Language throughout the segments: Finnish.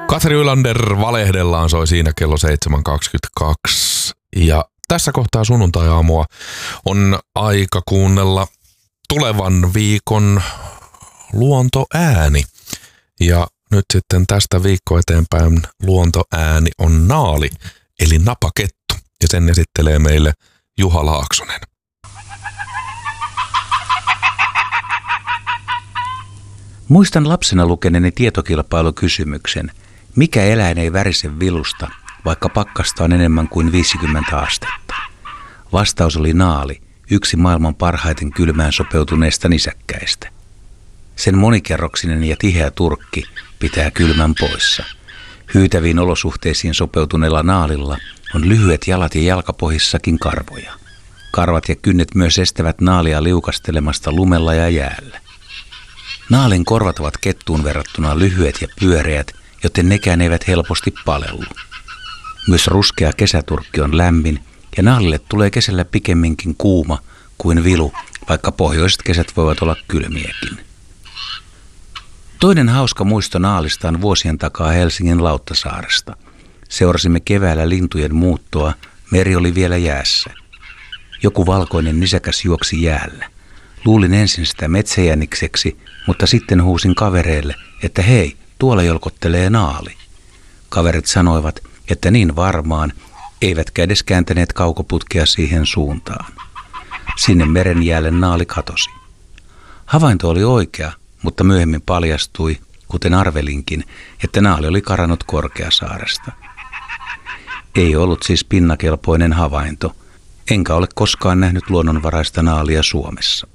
Katri Ylander valehdellaan soi siinä kello 7.22. Ja tässä kohtaa sunnuntai-aamua on aika kuunnella tulevan viikon luontoääni. Ja nyt sitten tästä viikkoa eteenpäin luontoääni on naali, eli napakettu. Ja sen esittelee meille Juha Laaksonen. Muistan lapsena lukeneeni tietokilpailukysymyksen. Mikä eläin ei värise vilusta, vaikka pakkasta on enemmän kuin 50 astetta? Vastaus oli naali, yksi maailman parhaiten kylmään sopeutuneista nisäkkäistä. Sen monikerroksinen ja tiheä turkki pitää kylmän poissa. Hyytäviin olosuhteisiin sopeutuneella naalilla on lyhyet jalat ja jalkapohjissakin karvoja. Karvat ja kynnet myös estävät naalia liukastelemasta lumella ja jäällä. Naalin korvat ovat kettuun verrattuna lyhyet ja pyöreät, joten nekään eivät helposti palellu. Myös ruskea kesäturkki on lämmin ja naalille tulee kesällä pikemminkin kuuma kuin vilu, vaikka pohjoiset kesät voivat olla kylmiäkin. Toinen hauska muisto naalista on vuosien takaa Helsingin Lauttasaaresta. Seurasimme keväällä lintujen muuttoa, meri oli vielä jäässä. Joku valkoinen nisäkäs juoksi jäällä. Luulin ensin sitä metsäjänikseksi, mutta sitten huusin kavereille, että hei, tuolla jolkottelee naali. Kaverit sanoivat, että niin varmaan, eivätkä edes kääntäneet kaukoputkea siihen suuntaan. Sinne meren jäälle naali katosi. Havainto oli oikea, mutta myöhemmin paljastui, kuten arvelinkin, että naali oli karannut Korkeasaaresta. Ei ollut siis pinnakelpoinen havainto, enkä ole koskaan nähnyt luonnonvaraista naalia Suomessa.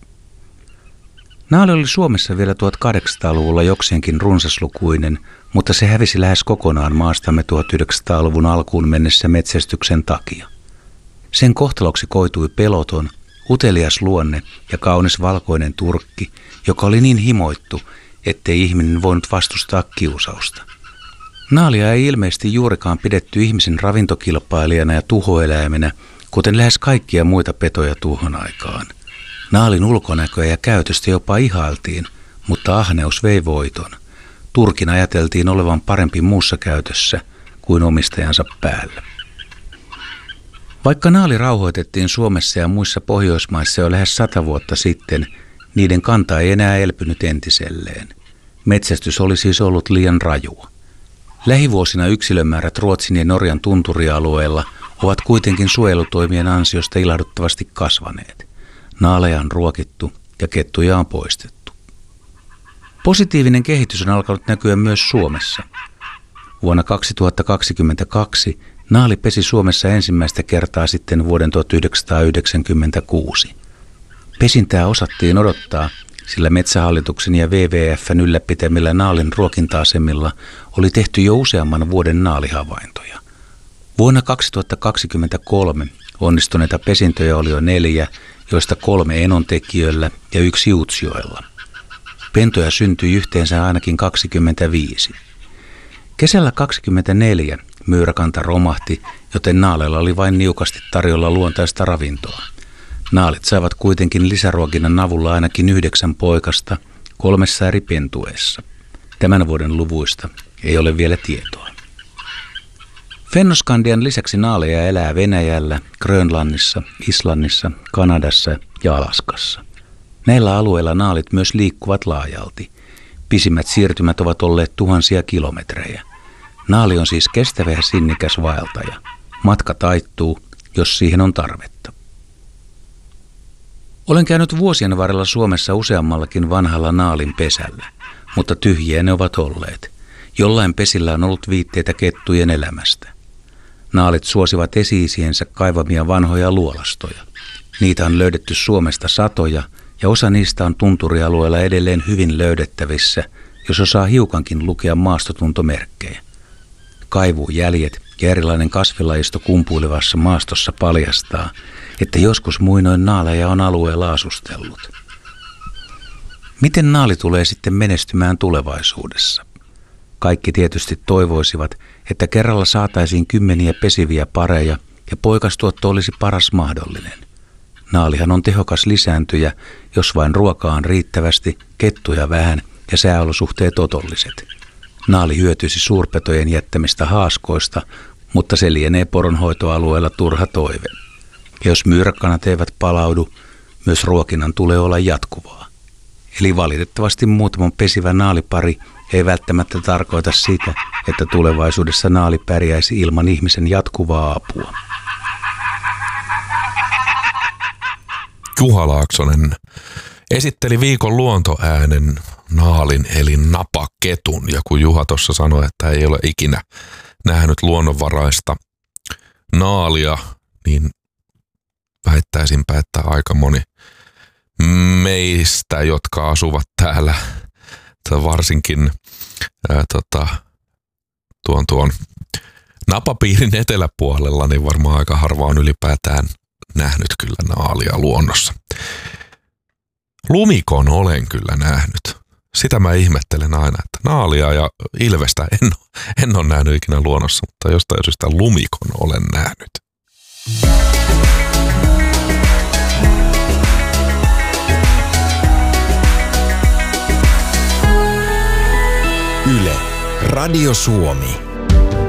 Naali oli Suomessa vielä 1800-luvulla jokseenkin runsaslukuinen, mutta se hävisi lähes kokonaan maastamme 1900-luvun alkuun mennessä metsästyksen takia. Sen kohtaloksi koitui peloton, utelias luonne ja kaunis valkoinen turkki, joka oli niin himoittu, ettei ihminen voinut vastustaa kiusausta. Naalia ei ilmeisesti juurikaan pidetty ihmisen ravintokilpailijana ja tuhoeläimenä, kuten lähes kaikkia muita petoja tuohon aikaan. Naalin ulkonäköä ja käytöstä jopa ihailtiin, mutta ahneus vei voiton. Turkin ajateltiin olevan parempi muussa käytössä kuin omistajansa päällä. Vaikka naali rauhoitettiin Suomessa ja muissa Pohjoismaissa jo lähes 100 vuotta sitten, niiden kanta ei enää elpynyt entiselleen. Metsästys oli siis ollut liian rajua. Lähivuosina yksilömäärät Ruotsin ja Norjan tunturialueilla ovat kuitenkin suojelutoimien ansiosta ilahduttavasti kasvaneet. Naaleja on ruokittu ja kettuja on poistettu. Positiivinen kehitys on alkanut näkyä myös Suomessa. Vuonna 2022 naali pesi Suomessa ensimmäistä kertaa sitten vuoden 1996. Pesintää osattiin odottaa, sillä Metsähallituksen ja WWF:n ylläpitämillä naalin ruokinta-asemilla oli tehty jo useamman vuoden naalihavaintoja. Vuonna 2023 onnistuneita pesintöjä oli jo 4, joista 3 Enontekiöllä ja 1 Utsjoella. Pentoja syntyi yhteensä ainakin 25. Kesällä 24 myyräkanta romahti, joten naaleilla oli vain niukasti tarjolla luontaista ravintoa. Naalit saivat kuitenkin lisäruokinnan avulla ainakin 9 poikasta 3 eri pentueessa. Tämän vuoden luvuista ei ole vielä tietoa. Fennoskandian lisäksi naaleja elää Venäjällä, Grönlannissa, Islannissa, Kanadassa ja Alaskassa. Näillä alueilla naalit myös liikkuvat laajalti. Pisimmät siirtymät ovat olleet tuhansia kilometrejä. Naali on siis kestävä ja sinnikäs vaeltaja. Matka taittuu, jos siihen on tarvetta. Olen käynyt vuosien varrella Suomessa useammallakin vanhalla naalin pesällä, mutta tyhjiä ne ovat olleet. Jollain pesillä on ollut viitteitä kettujen elämästä. Naalit suosivat esi-isiensä kaivamia vanhoja luolastoja. Niitä on löydetty Suomesta satoja ja osa niistä on tunturialueella edelleen hyvin löydettävissä, jos osaa hiukankin lukea maastotuntomerkkejä. Kaivujäljet ja erilainen kasvilajisto kumpuilevassa maastossa paljastaa, että joskus muinoin naaleja on alueella asustellut. Miten naali tulee sitten menestymään tulevaisuudessa? Kaikki tietysti toivoisivat, että kerralla saataisiin kymmeniä pesiviä pareja ja poikastuotto olisi paras mahdollinen. Naalihan on tehokas lisääntyjä, jos vain ruokaa on riittävästi, kettuja vähän ja sääolosuhteet otolliset. Naali hyötyisi suurpetojen jättämistä haaskoista, mutta se lienee poronhoitoalueella turha toive. Ja jos myyräkanat eivät palaudu, myös ruokinnan tulee olla jatkuvaa. Eli valitettavasti muutaman pesivä naalipari ei välttämättä tarkoita sitä, että tulevaisuudessa naali pärjäisi ilman ihmisen jatkuvaa apua. Juha Laaksonen esitteli viikon luontoäänen naalin eli napaketun. Ja kun Juha tuossa sanoi, että ei ole ikinä nähnyt luonnonvaraista naalia, niin väittäisinpä, että aika moni meistä, jotka asuvat täällä varsinkin tuon napapiirin eteläpuolella, niin varmaan aika harva on ylipäätään nähnyt kyllä naalia luonnossa. Lumikon olen kyllä nähnyt. Sitä mä ihmettelen aina, että naalia ja ilvestä en ole nähnyt ikinä luonnossa, mutta jostain syystä lumikon olen nähnyt. Yle, Radio Suomi.